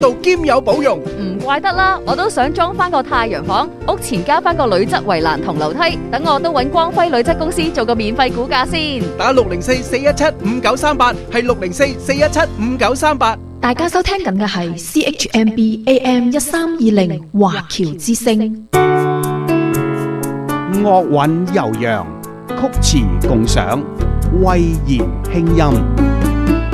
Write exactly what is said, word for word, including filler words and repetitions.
度兼有保用。 唔怪得啦，我都想裝翻個太陽房，屋前加翻個鋁質圍欄同樓梯，等我都揾光輝鋁質公司做個免費估價先。 打六零四四一七五九三八，係六零四四一七五九三八。 大家收聽緊嘅係 C H M B A M 一三二零華僑之聲。 樂韻悠揚，曲詞共賞，慧言輕音。